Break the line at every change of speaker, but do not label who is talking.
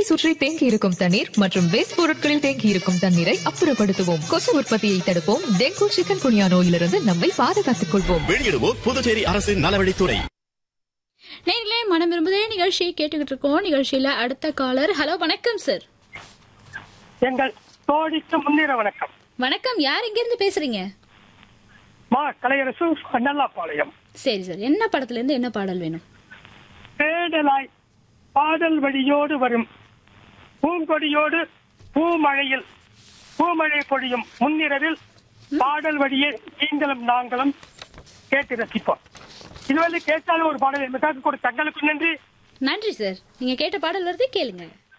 சுற்றி தேங்கி இருக்கும் தண்ணீர் மற்றும் வேஸ்ட் பொருட்களில் தேங்கி இருக்கும் தண்ணீரை அப்புறப்படுத்துவோம். கொசு உற்பத்தியை தடுப்போம். டெங்கு சிக்கன் குனியா நோயிலிருந்து நம்மை பாதுகாத்துக் கொள்வோம்.
வெளியிடுவோம் புதுச்சேரி அரசின் நலவழித்துறை.
நேரிலே மனம் விரும்புதே நிகழ்ச்சியை கேட்டுக்கிட்டு இருக்கோம். நிகழ்ச்சியில அடுத்த காலர். ஹலோ, வணக்கம் சார்.
எங்கள் தோழிக்கு முன்னிற வணக்கம்.
வணக்கம், யார் இங்க இருந்து பேசுறீங்க?
மா கலையரசு நல்லாப்பாளையம்.
சரி சார், என்ன படத்துல இருந்து என்ன பாடல் வேணும்?
தேடலாய் பாடல் வழியோடு வரும் பூங்கொடியோடு பூமழையில் பூமழை பொழியும் முன்னிரவில் பாடல் வழியே நீங்களும் நாங்களும் கேட்டு ரசிப்போம். இதுவரை கேட்டாலும் ஒரு பாடல் எனக்காக கூட தங்களுக்கு நன்றி.
நன்றி சார். நீங்க கேட்ட பாடல் வருது, கேளுங்க.